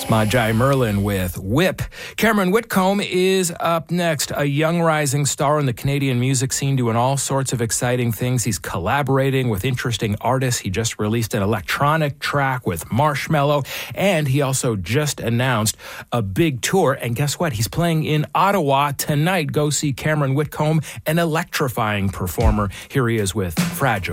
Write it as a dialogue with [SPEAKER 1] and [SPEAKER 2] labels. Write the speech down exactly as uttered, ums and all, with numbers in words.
[SPEAKER 1] Jai Merlin with Whip. Cameron Whitcomb is up next, a young rising star in the Canadian music scene doing all sorts of exciting things. He's collaborating with interesting artists. He just released an electronic track with Marshmello, and he also just announced a big tour. And guess what? He's playing in Ottawa tonight. Go see Cameron Whitcomb, an electrifying performer. Here he is with Fragile.